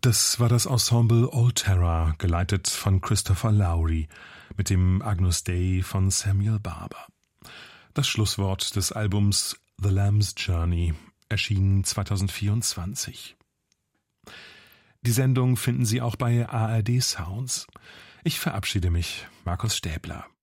Das war das Ensemble Old Terror, geleitet von Christopher Lowry, mit dem Agnus Dei von Samuel Barber. Das Schlusswort des Albums The Lamb's Journey erschien 2024. Die Sendung finden Sie auch bei ARD Sounds. Ich verabschiede mich, Markus Stäbler.